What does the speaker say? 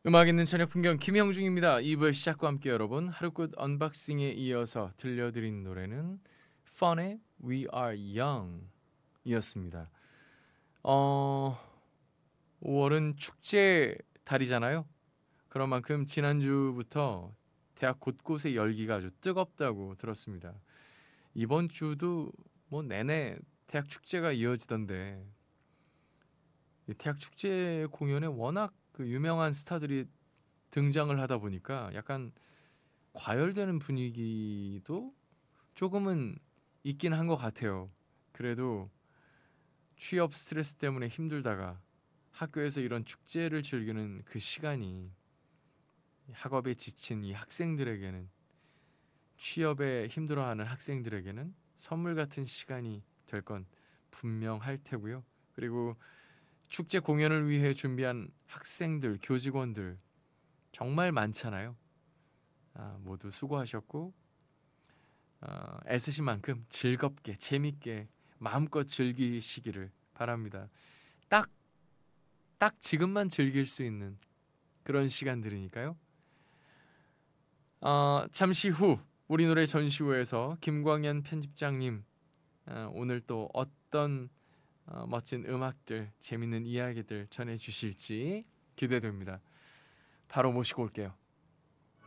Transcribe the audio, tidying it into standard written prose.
음악 있는 저녁 풍경 김형중입니다. 2부의 시작과 함께 여러분 하루끝 언박싱에 이어서 들려드린 노래는 펀의 We Are Young 이었습니다. 5월은 축제 달이잖아요. 그런 만큼 지난주부터 대학 곳곳의 열기가 아주 뜨겁다고 들었습니다. 이번 주도 뭐 내내 대학 축제가 이어지던데 이 대학 축제 공연에 워낙 그 유명한 스타들이 등장을 하다 보니까 약간 과열되는 분위기도 조금은 있긴 한 것 같아요. 그래도 취업 스트레스 때문에 힘들다가 학교에서 이런 축제를 즐기는 그 시간이 학업에 지친 이 학생들에게는, 취업에 힘들어하는 학생들에게는 선물 같은 시간이 될 건 분명할 테고요. 그리고 축제 공연을 위해 준비한 학생들, 교직원들 정말 많잖아요. 모두 수고하셨고 애쓰신 만큼 즐겁게 재밌게 마음껏 즐기시기를 바랍니다. 딱, 딱 지금만 즐길 수 있는 그런 시간들이니까요. 잠시 후 우리 노래 전시회에서 김광현 편집장님 오늘 또 어떤 멋진 음악들, 재밌는 이야기들 전해주실지 기대됩니다. 바로 모시고 올게요.